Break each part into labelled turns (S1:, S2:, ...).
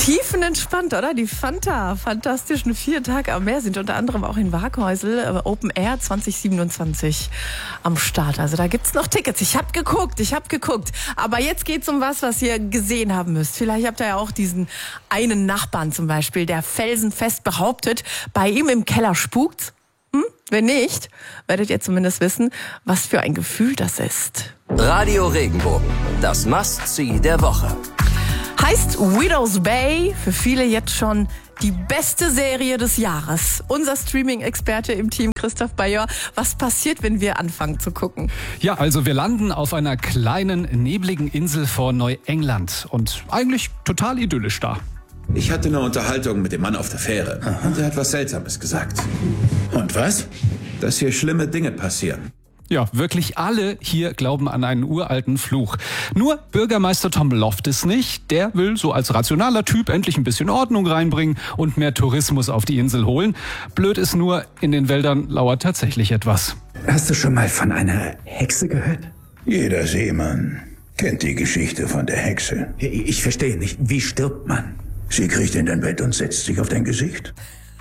S1: Tiefenentspannt, oder? Die fantastischen 4 Tage am Meer sind unter anderem auch in Waghäusel Open Air 2027 am Start. Also da gibt's noch Tickets. Ich habe geguckt. Aber jetzt geht's um was ihr gesehen haben müsst. Vielleicht habt ihr ja auch diesen einen Nachbarn zum Beispiel, der felsenfest behauptet, bei ihm im Keller spukt's. Wenn nicht, werdet ihr zumindest wissen, was für ein Gefühl das ist.
S2: Radio Regenbogen, das Must-See der Woche.
S1: Heißt Widow's Bay, für viele jetzt schon die beste Serie des Jahres. Unser Streaming-Experte im Team, Christoph Bayer. Was passiert, wenn wir anfangen zu gucken?
S3: Ja, also wir landen auf einer kleinen, nebligen Insel vor Neuengland und eigentlich total idyllisch da.
S4: Ich hatte eine Unterhaltung mit dem Mann auf der Fähre und er hat was Seltsames gesagt.
S5: Und was?
S4: Dass hier schlimme Dinge passieren.
S3: Ja, wirklich alle hier glauben an einen uralten Fluch. Nur Bürgermeister Tom Loftus nicht. Der will so als rationaler Typ endlich ein bisschen Ordnung reinbringen und mehr Tourismus auf die Insel holen. Blöd ist nur, in den Wäldern lauert tatsächlich etwas.
S5: Hast du schon mal von einer Hexe gehört?
S6: Jeder Seemann kennt die Geschichte von der Hexe.
S5: Ich verstehe nicht. Wie stirbt man?
S6: Sie kriecht in dein Bett und setzt sich auf dein Gesicht.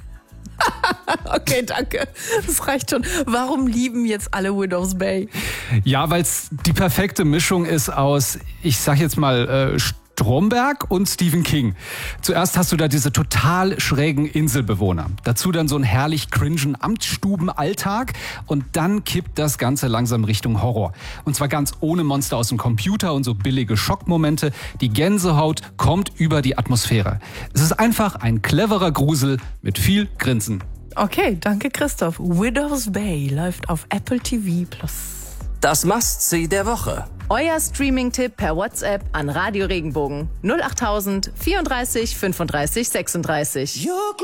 S1: Okay, danke. Das reicht schon. Warum lieben jetzt alle Widow's Bay?
S3: Ja, weil es die perfekte Mischung ist aus, ich sag jetzt mal, Stromberg und Stephen King. Zuerst hast du da diese total schrägen Inselbewohner. Dazu dann so einen herrlich cringen Amtsstubenalltag und dann kippt das Ganze langsam Richtung Horror. Und zwar ganz ohne Monster aus dem Computer und so billige Schockmomente. Die Gänsehaut kommt über die Atmosphäre. Es ist einfach ein cleverer Grusel mit viel Grinsen.
S1: Okay, danke Christoph. Widow's Bay läuft auf Apple TV+.
S2: Das Must-See der Woche.
S7: Euer Streaming-Tipp per WhatsApp an Radio Regenbogen 08000 34 35 36.